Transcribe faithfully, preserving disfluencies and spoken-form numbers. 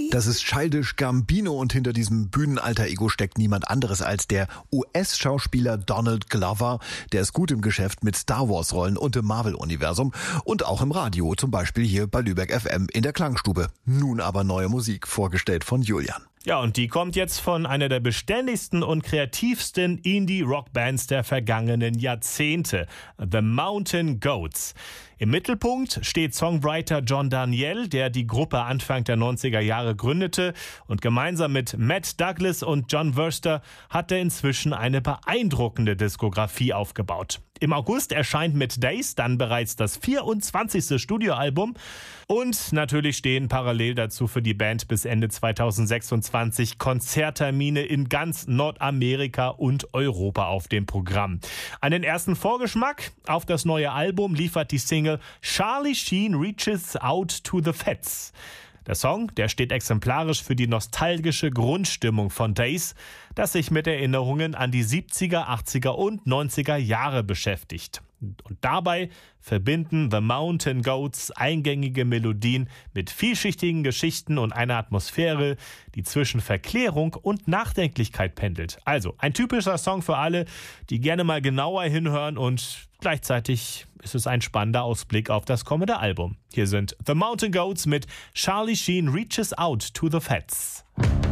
Das ist Childish Gambino und hinter diesem Bühnenalter-Ego steckt niemand anderes als der U S-Schauspieler Donald Glover. Der ist gut im Geschäft mit Star-Wars-Rollen und im Marvel-Universum und auch im Radio, zum Beispiel hier bei Lübeck F M in der Klangstube. Nun aber neue Musik, vorgestellt von Julian. Ja, und die kommt jetzt von einer der beständigsten und kreativsten Indie-Rock-Bands der vergangenen Jahrzehnte, The Mountain Goats. Im Mittelpunkt steht Songwriter John Daniel, der die Gruppe Anfang der neunziger Jahre gründete, und gemeinsam mit Matt Douglas und John Wurster hat er inzwischen eine beeindruckende Diskografie aufgebaut. Im August erscheint mit Days dann bereits das vierundzwanzigste Studioalbum und natürlich stehen parallel dazu für die Band bis Ende zweitausendsechsundzwanzig Konzerttermine in ganz Nordamerika und Europa auf dem Programm. Einen ersten Vorgeschmack auf das neue Album liefert die Single Charlie Sheen Reaches Out to the Feds. Der Song, der steht exemplarisch für die nostalgische Grundstimmung von Days, das sich mit Erinnerungen an die siebziger, achtziger und neunziger Jahre beschäftigt. Und dabei verbinden The Mountain Goats eingängige Melodien mit vielschichtigen Geschichten und einer Atmosphäre, die zwischen Verklärung und Nachdenklichkeit pendelt. Also ein typischer Song für alle, die gerne mal genauer hinhören, und gleichzeitig ist es ein spannender Ausblick auf das kommende Album. Hier sind The Mountain Goats mit Charlie Sheen Reaches Out to the Feds.